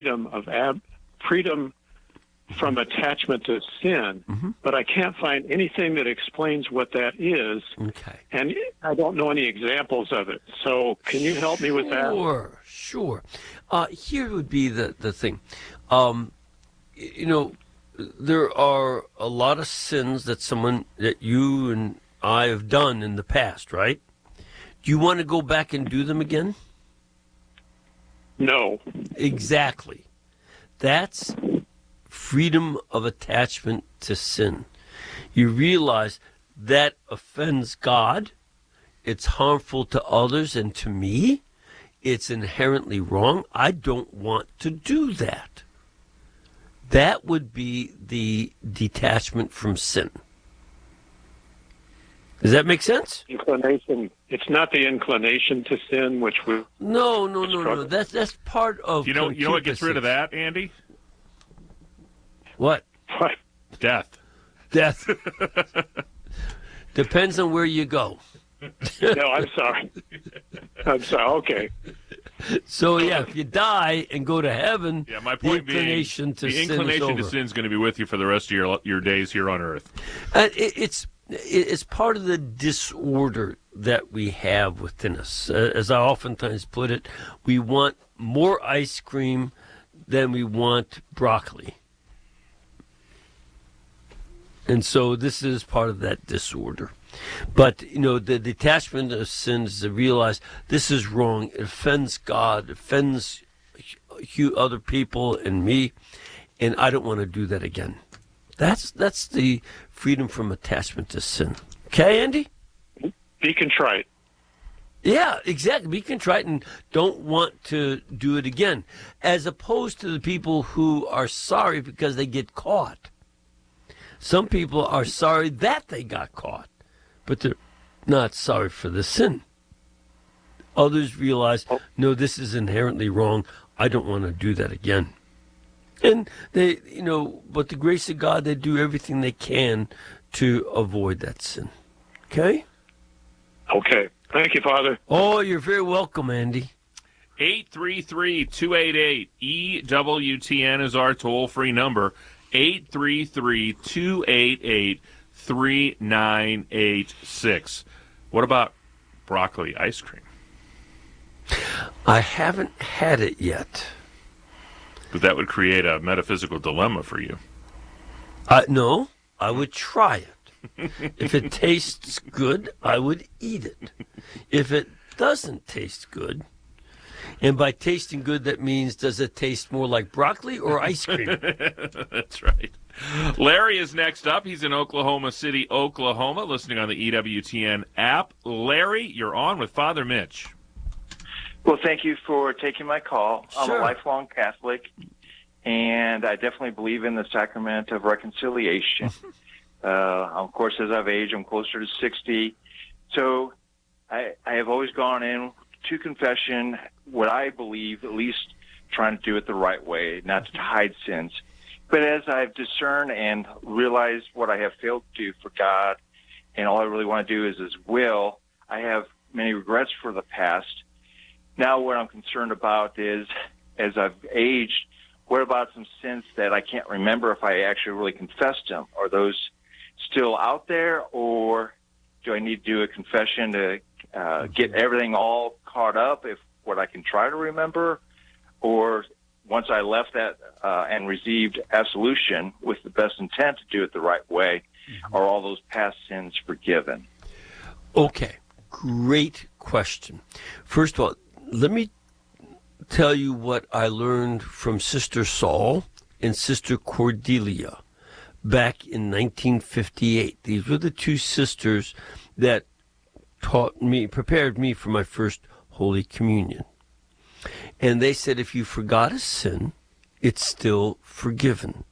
freedom from attachment to sin, but I can't find anything that explains what that is. Okay. And I don't know any examples of it. So can you help me with that? Sure. Here would be the thing. There are a lot of sins that you and I have done in the past, right? Do you want to go back and do them again? No. Exactly. That's freedom of attachment to sin. You realize that offends God, it's harmful to others and to me, it's inherently wrong. I don't want to do that. That would be the detachment from sin. Does that make sense? Inclination. It's not the inclination to sin, which we. No. That's part of. You know what gets rid of that, Andy? What? What? Death. Depends on where you go. No, I'm sorry. Okay. So if you die and go to heaven, my point the inclination to sin is going to be with you for the rest of your days here on Earth. It's part of the disorder that we have within us. As I oftentimes put it, we want more ice cream than we want broccoli. And so this is part of that disorder. But, the detachment of sin is to realize this is wrong. It offends God, offends other people and me, and I don't want to do that again. That's the freedom from attachment to sin. Okay, Andy? Be contrite. Yeah, exactly. Be contrite and don't want to do it again. As opposed to the people who are sorry because they get caught. Some people are sorry that they got caught, but they're not sorry for the sin. Others realize, no, this is inherently wrong. I don't want to do that again. And they, but the grace of God, they do everything they can to avoid that sin. Okay? Okay. Thank you, Father. Oh, you're very welcome, Andy. 833-288-EWTN is our toll-free number. 833-288-3986. What about broccoli ice cream? I haven't had it yet. But that would create a metaphysical dilemma for you. No, I would try it. If it tastes good, I would eat it. If it doesn't taste good, and by tasting good, that means does it taste more like broccoli or ice cream? That's right. Larry is next up. He's in Oklahoma City, Oklahoma, listening on the EWTN app. Larry, you're on with Father Mitch. Well, thank you for taking my call. Sure. I'm a lifelong Catholic, and I definitely believe in the sacrament of reconciliation. Of course, as I've aged, I'm closer to 60. So I have always gone in to confession what I believe, at least trying to do it the right way, not to hide sins. But as I've discerned and realized what I have failed to do for God, and all I really want to do is His will, I have many regrets for the past. Now what I'm concerned about is, as I've aged, what about some sins that I can't remember if I actually really confessed them? Are those still out there, or do I need to do a confession to get everything all caught up, if what I can try to remember? Or once I left that and received absolution with the best intent to do it the right way, are all those past sins forgiven? Okay, great question. First of all, let me tell you what I learned from Sister Saul and Sister Cordelia back in 1958. These were the two sisters that prepared me for my first Holy Communion. And they said, if you forgot a sin, it's still forgiven.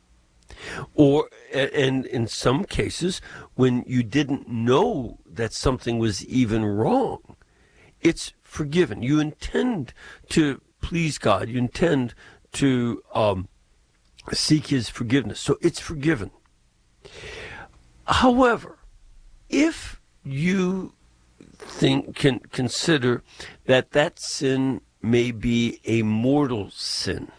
And in some cases, when you didn't know that something was even wrong, it's forgiven. You intend to please God. You intend to seek His forgiveness. So it's forgiven. However, if you consider that sin may be a mortal sin,